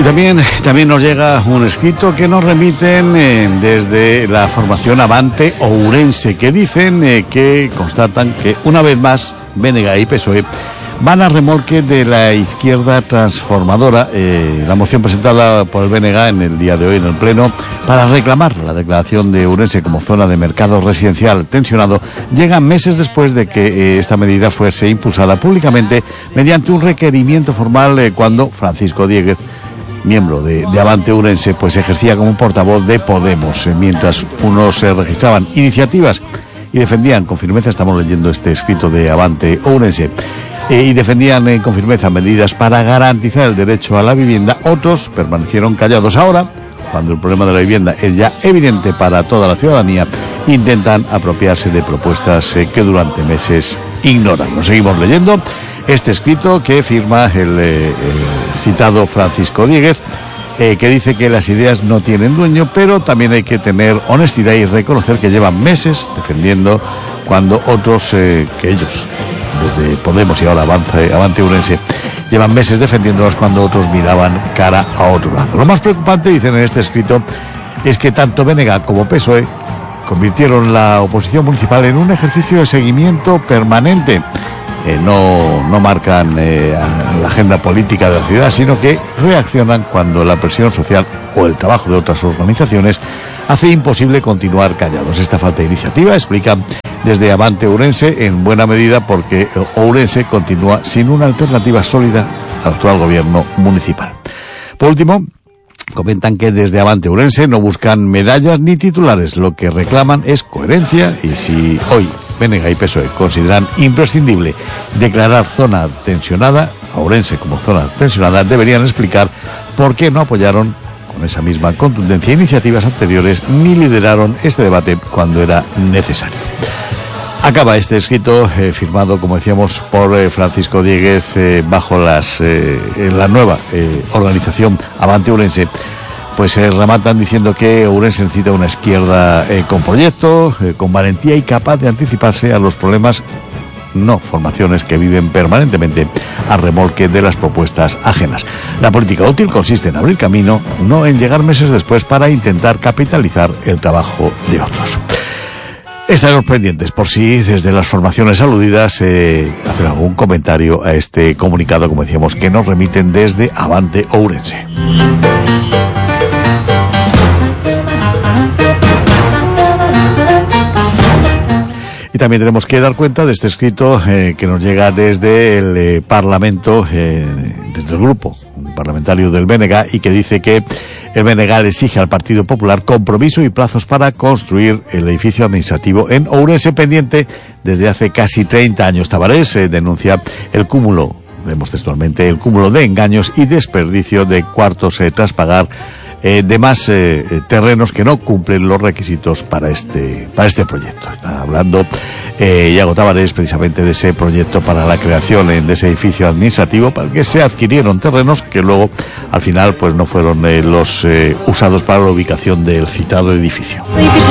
También nos llega un escrito que nos remiten desde la formación Avante Ourense, que dicen que constatan que una vez más BNG y PSOE van a remolque de la izquierda transformadora. La moción presentada por el BNG en el día de hoy en el Pleno para reclamar la declaración de Ourense como zona de mercado residencial tensionado llega meses después de que esta medida fuese impulsada públicamente mediante un requerimiento formal cuando Francisco Dieguez, miembro de Avante Ourense, pues ejercía como portavoz de Podemos, mientras unos registraban iniciativas y defendían con firmeza, estamos leyendo este escrito de Avante Ourense, y defendían con firmeza medidas para garantizar el derecho a la vivienda, otros permanecieron callados. Ahora, cuando el problema de la vivienda es ya evidente para toda la ciudadanía, intentan apropiarse de propuestas que durante meses ignoran. Nos seguimos leyendo este escrito que firma el citado Francisco Dieguez, que dice que las ideas no tienen dueño, pero también hay que tener honestidad y reconocer que llevan meses defendiendo cuando otros, que ellos, desde Podemos y ahora Avante Ourense, llevan meses defendiéndolas cuando otros miraban cara a otro lado. Lo más preocupante, dicen en este escrito, es que tanto BNG como PSOE convirtieron la oposición municipal en un ejercicio de seguimiento permanente. No marcan la agenda política de la ciudad, sino que reaccionan cuando la presión social o el trabajo de otras organizaciones hace imposible continuar callados. Esta falta de iniciativa, explica desde Avante Ourense, en buena medida porque Ourense continúa sin una alternativa sólida al actual gobierno municipal. Por último, comentan que desde Avante Ourense no buscan medallas ni titulares, lo que reclaman es coherencia, y si hoy BNG y PSOE consideran imprescindible declarar zona tensionada, a Ourense como zona tensionada, deberían explicar por qué no apoyaron con esa misma contundencia iniciativas anteriores ni lideraron este debate cuando era necesario. Acaba este escrito firmado, como decíamos, por Francisco Dieguez bajo la nueva organización Avante Ourense. Pues rematan diciendo que Ourense necesita una izquierda con proyecto, con valentía y capaz de anticiparse a los problemas, no formaciones que viven permanentemente a remolque de las propuestas ajenas. La política útil consiste en abrir camino, no en llegar meses después para intentar capitalizar el trabajo de otros. Estaremos pendientes por si desde las formaciones aludidas hacen algún comentario a este comunicado, como decíamos, que nos remiten desde Avante Ourense. Y también tenemos que dar cuenta de este escrito que nos llega desde el Parlamento, desde el grupo parlamentario del BNG, y que dice que el BNG le exige al Partido Popular compromiso y plazos para construir el edificio administrativo en Ourense, pendiente desde hace casi 30 años. Tabarés denuncia el cúmulo, vemos textualmente, el cúmulo de engaños y desperdicio de cuartos tras pagar de más terrenos que no cumplen los requisitos para este proyecto. Está hablando Iago Tabarés precisamente de ese proyecto para la creación de ese edificio administrativo, para el que se adquirieron terrenos que luego al final pues no fueron los usados para la ubicación del citado edificio.